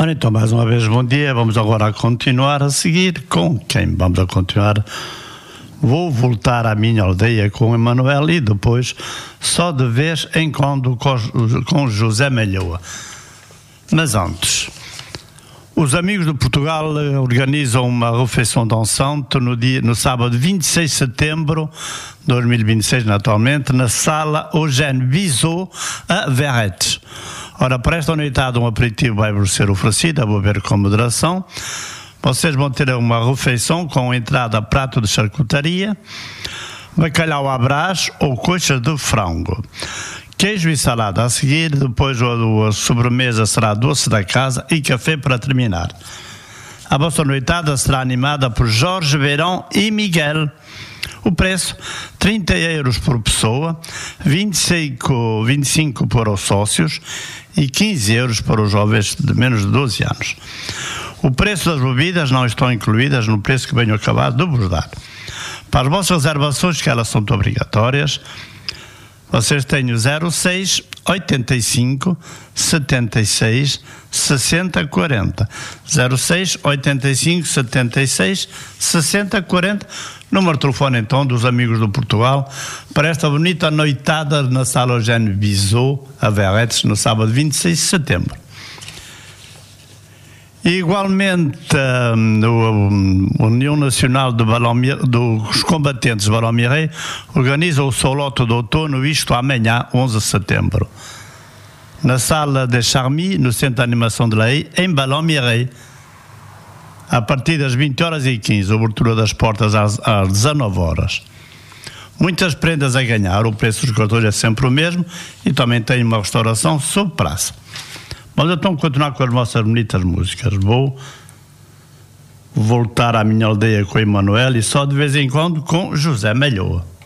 Ora, então, mais uma vez, bom dia. Vamos agora a continuar a seguir com quem? Vamos a continuar. Vou voltar à minha aldeia com o Emanuel e depois só de vez em quando com José Malhoa. Mas antes, os amigos de Portugal organizam uma refeição dançante no sábado 26 de setembro de 2026, naturalmente, na sala Eugène Bizot, a Verretes. Ora, para esta noitada um aperitivo vai ser oferecido, a beber com moderação. Vocês vão ter uma refeição com entrada, prato de charcutaria, bacalhau à brás ou coxas de frango, queijo e salada a seguir. Depois a sobremesa será doce da casa e café para terminar. A vossa noitada será animada por Jorge Beirão e Miguel. O preço, 30 euros por pessoa, 25 para os sócios e 15 euros para os jovens de menos de 12 anos. O preço das bebidas não estão incluídas no preço que venho acabado de vos dar. Para as vossas reservações, que elas são obrigatórias, vocês têm o 06 85 76 60 40. 06 85 76 60 40. Número de telefone, então, dos amigos do Portugal, para esta bonita noitada na sala Eugène Bizot, a Verretes, no sábado 26 de setembro. Igualmente, a União Nacional dos Combatentes de Ballon-Mirey organiza o Soloto de Outono, isto amanhã, 11 de setembro, na sala de Charmy, no Centro de Animação de Lei, em Ballon-Mirey, a partir das 20h15, abertura das portas às 19h. Muitas prendas a ganhar, o preço dos cartões é sempre o mesmo e também tem uma restauração sob praça. Vamos então continuar com as nossas bonitas músicas. Vou voltar à minha aldeia com o Emanuel e só de vez em quando com José Malhoa.